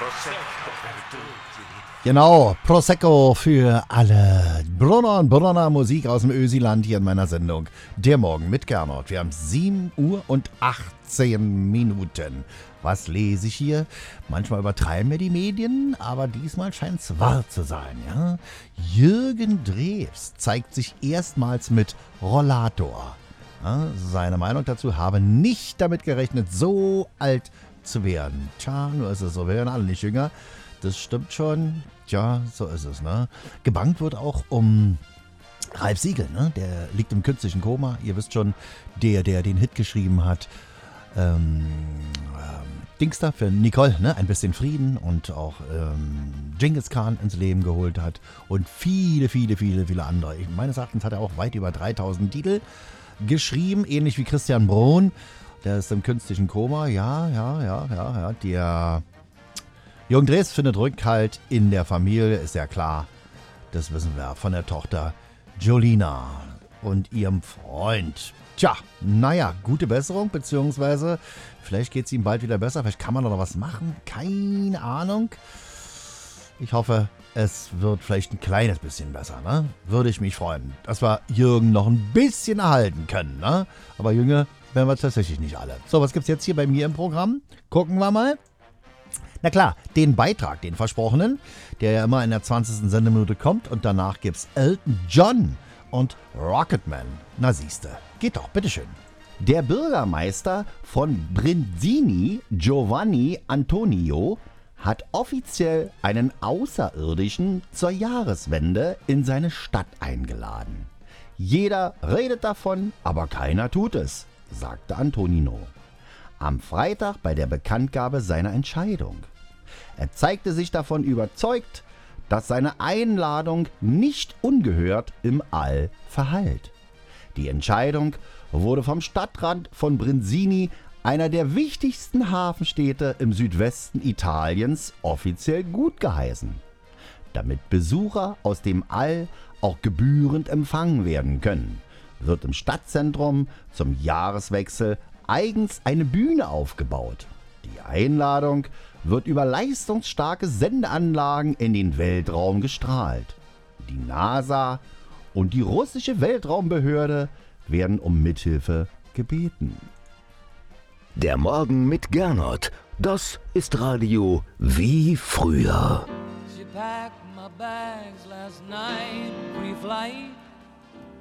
Genau, Prosecco für alle. Brunner und Brunner Musik aus dem Ösiland hier in meiner Sendung. Der Morgen mit Gernot. Wir haben 7 Uhr und 18 Minuten. Was lese ich hier? Manchmal übertreiben wir die Medien, aber diesmal scheint es wahr zu sein. Ja? Jürgen Drews zeigt sich erstmals mit Rollator. Ja, seine Meinung dazu: habe nicht damit gerechnet, so alt zu werden. Tja, nur ist es so, wir werden alle nicht jünger. Das stimmt schon. Tja, so ist es, ne? Gebankt wird auch um Ralf Siegel, ne? Der liegt im künstlichen Koma. Ihr wisst schon, der den Hit geschrieben hat. Dingster für Nicole, ne? Ein bisschen Frieden, und auch Genghis Khan ins Leben geholt hat. Und viele andere. Meines Erachtens hat er auch weit über 3000 Titel geschrieben, ähnlich wie Christian Brun. Der ist im künstlichen Koma. Ja. Der Jürgen Drews findet Rückhalt in der Familie, ist ja klar. Das wissen wir von der Tochter Jolina und ihrem Freund. Tja, naja, gute Besserung, beziehungsweise vielleicht geht es ihm bald wieder besser. Vielleicht kann man noch was machen. Keine Ahnung. Ich hoffe, es wird vielleicht ein kleines bisschen besser, ne? Würde ich mich freuen, dass wir Jürgen noch ein bisschen erhalten können, ne? Aber Jünger werden wir tatsächlich nicht alle. So, was gibt's jetzt hier bei mir im Programm? Gucken wir mal. Na klar, den Beitrag, den versprochenen, der ja immer in der 20. Sendeminute kommt, und danach gibt's Elton John und Rocketman. Na siehste, geht doch, bitteschön. Der Bürgermeister von Brindisi, Giovanni Antonio, hat offiziell einen Außerirdischen zur Jahreswende in seine Stadt eingeladen. Jeder redet davon, aber keiner tut es, sagte Antonino am Freitag bei der Bekanntgabe seiner Entscheidung. Er zeigte sich davon überzeugt, dass seine Einladung nicht ungehört im All verhallt. Die Entscheidung wurde vom Stadtrat von Brindisi, einer der wichtigsten Hafenstädte im Südwesten Italiens, offiziell gutgeheißen, damit Besucher aus dem All auch gebührend empfangen werden können. Wird im Stadtzentrum zum Jahreswechsel eigens eine Bühne aufgebaut. Die Einladung wird über leistungsstarke Sendeanlagen in den Weltraum gestrahlt. Die NASA und die russische Weltraumbehörde werden um Mithilfe gebeten. Der Morgen mit Gernot, das ist Radio wie früher. She packed my bags last night, pre-flight.